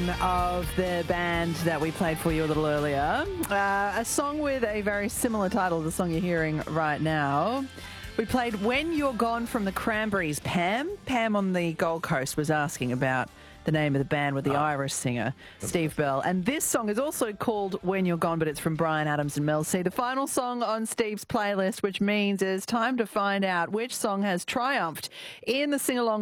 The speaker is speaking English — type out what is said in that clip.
name of the band that we played for you a little earlier. A song with a very similar title to the song you're hearing right now. We played When You're Gone from the Cranberries. Pam on the Gold Coast was asking about the name of the band with the Irish singer, Steve Bell. And this song is also called When You're Gone, but it's from Bryan Adams and Mel C. The final song on Steve's playlist, which means it's time to find out which song has triumphed in the sing-along